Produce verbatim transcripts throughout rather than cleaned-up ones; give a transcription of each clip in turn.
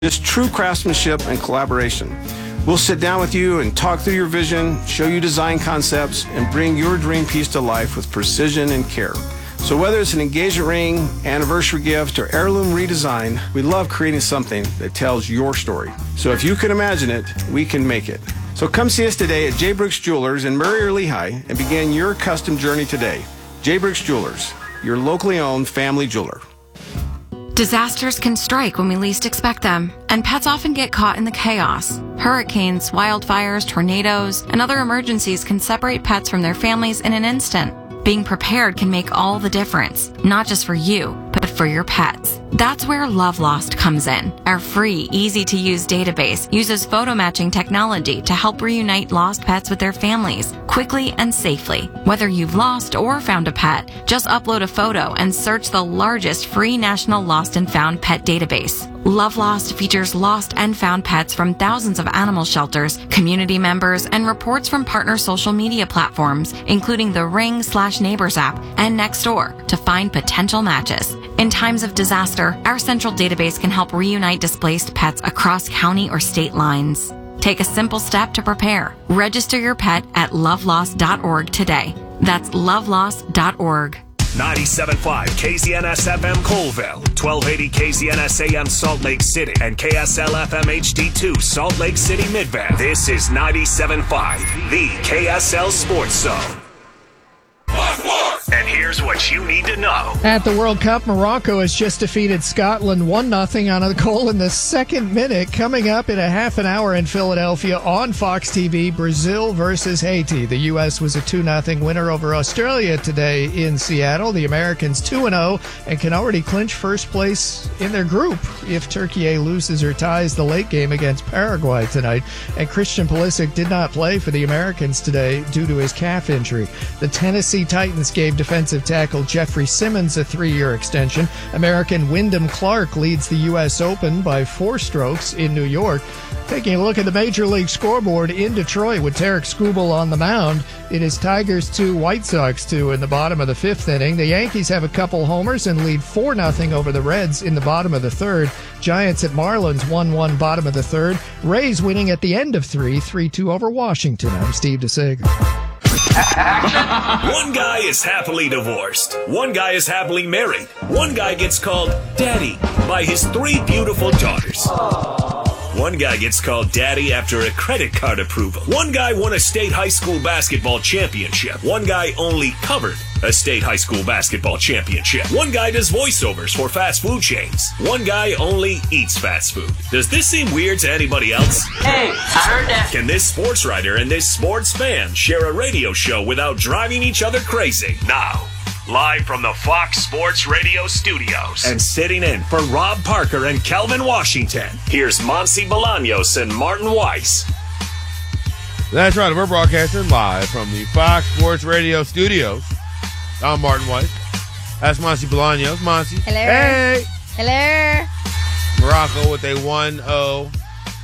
Just true craftsmanship and collaboration. We'll sit down with you and talk through your vision, show you design concepts, and bring your dream piece to life with precision and care. So whether it's an engagement ring, anniversary gift, or heirloom redesign, we love creating something that tells your story. So if you can imagine it, we can make it. So come see us today at J. Brooks Jewelers in Murray or Lehigh and begin your custom journey today. J. Brooks Jewelers, your locally owned family jeweler. Disasters can strike when we least expect them, and pets often get caught in the chaos. Hurricanes, wildfires, tornadoes, and other emergencies can separate pets from their families in an instant. Being prepared can make all the difference, not just for you, but for your pets. That's where Love Lost comes in. Our free, easy-to-use database uses photo matching technology to help reunite lost pets with their families, quickly and safely. Whether you've lost or found a pet, just upload a photo and search the largest free national lost and found pet database. Love Lost features lost and found pets from thousands of animal shelters, community members, and reports from partner social media platforms, including the Ring slash Neighbors app and Nextdoor, to find potential matches. In times of disaster, our central database can help reunite displaced pets across county or state lines. Take a simple step to prepare. Register your pet at love lost dot org today. That's love lost dot org. ninety-seven point five K Z N S F M Colville, twelve eighty K Z N S A M Salt Lake City, and K S L F M H D two Salt Lake City Midvale. This is ninety-seven point five, the K S L Sports Zone. And here's what you need to know. At the World Cup, Morocco has just defeated Scotland one nothing on a goal in the second minute. Coming up in a half an hour in Philadelphia on Fox T V, Brazil versus Haiti. The U S was a two nothing winner over Australia today in Seattle. The Americans two and oh and can already clinch first place in their group if Turkey loses or ties the late game against Paraguay tonight. And Christian Pulisic did not play for the Americans today due to his calf injury. The Tennessee Titans gave defensive tackle Jeffrey Simmons a three-year extension. American Wyndham Clark leads the U S Open by four strokes in New York. Taking a look at the Major League scoreboard in Detroit with Tarek Skubal on the mound. It is Tigers two, White Sox two in the bottom of the fifth inning. The Yankees have a couple homers and lead four nothing over the Reds in the bottom of the third. Giants at Marlins one one bottom of the third. Rays winning at the end of three, three two over Washington. I'm Steve DeSager. One guy is happily divorced. One guy is happily married. One guy gets called Daddy by his three beautiful daughters. One guy gets called Daddy after a credit card approval. One guy won a state high school basketball championship. One guy only covered a state high school basketball championship. One guy does voiceovers for fast food chains. One guy only eats fast food. Does this seem weird to anybody else? Hey, I heard that. Can this sports writer and this sports fan share a radio show without driving each other crazy? Now, live from the Fox Sports Radio studios and sitting in for Rob Parker and Kelvin Washington, here's Monsi Bolaños and Martin Weiss. That's right. We're broadcasting live from the Fox Sports Radio studios. I'm Martin Weiss. That's Monsi Bolaños. Monsi. Hello. Hey. Hello. Morocco with a one oh,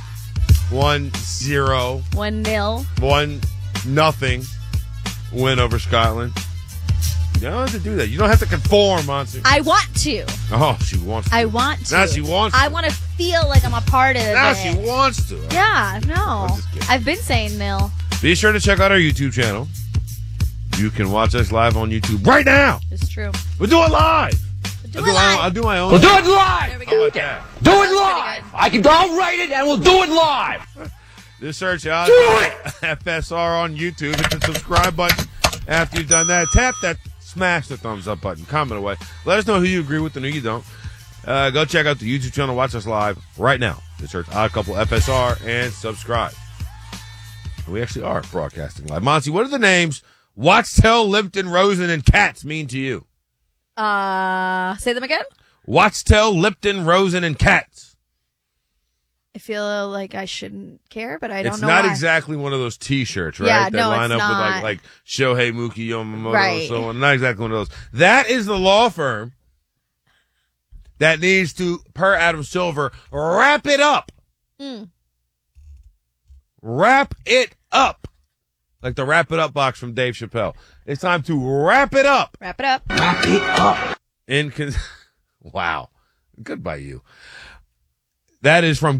one zero, one nil, one nothing win over Scotland. You don't have to do that. You don't have to conform, Monsi. I want to. Oh, she wants to. I want to. Now she wants to. I want to feel like I'm a part of it. Now she wants to. Yeah, no. I'm just kidding. I've been saying nil. Be sure to check out our YouTube channel. You can watch us live on YouTube right now. It's true. We'll do it live. We'll do I'll, it do live. my, I'll do my own. We'll do it live. There we How go. about that? Do it That's live. pretty I can. I'll write it and we'll do it live. Just search out Do it. F S R on YouTube. Hit the subscribe button. After you've done that, tap that, smash the thumbs up button. Comment away. Let us know who you agree with and who you don't. Uh, go check out the YouTube channel. Watch us live right now. Just search Odd Couple F S R and subscribe. We actually are broadcasting live. Monty, what are the names Watchtel, Lipton, Rosen, and Katz mean to you? Uh, say them again? Watchtel, Lipton, Rosen, and Katz. I feel like I shouldn't care, but I don't it's know not why. exactly one of those T-shirts, right? Yeah, that no, line it's up with not. like like Shohei Mookie Yamamoto, Right. so on. Not exactly one of those. That is the law firm that needs to, per Adam Silver, wrap it up. Mm. Wrap it up. Like the wrap it up box from Dave Chappelle. It's time to wrap it up. Wrap it up. Wrap it up. In con- wow. Good by you. That is from